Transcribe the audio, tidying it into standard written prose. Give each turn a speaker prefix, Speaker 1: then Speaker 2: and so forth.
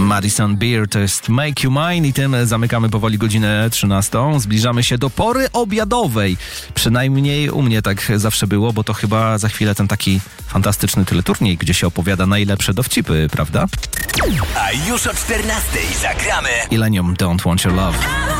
Speaker 1: Madison Beer to jest Make You Mine i tym zamykamy powoli godzinę 13. Zbliżamy się do pory obiadowej. Przynajmniej u mnie tak zawsze było, bo to chyba za chwilę ten taki fantastyczny teleturniej, gdzie się opowiada najlepsze dowcipy, prawda?
Speaker 2: A już o 14 zagramy
Speaker 1: Illenium Don't Want Your Love.